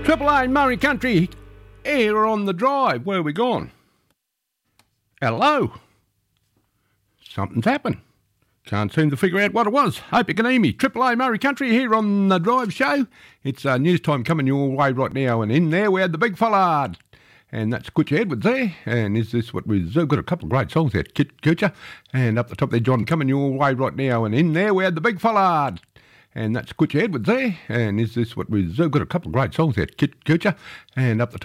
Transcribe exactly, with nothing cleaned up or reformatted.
Triple A Murray Country, here on the drive. Where are we gone? Hello. Something's happened. Can't seem to figure out what it was. Hope you can hear me. Triple A Murray Country here on the drive show. It's uh, news time coming your way right now. And in there we had the big fella. And that's Kutcha Edwards there. And is this what we've got? A couple of great songs there, Kutcha. And up the top there, John, coming your way right now. And in there we had the big fella. And that's Kutcha Edwards there. And is this what we've got? A couple of great songs there, Kutcha. And up the top.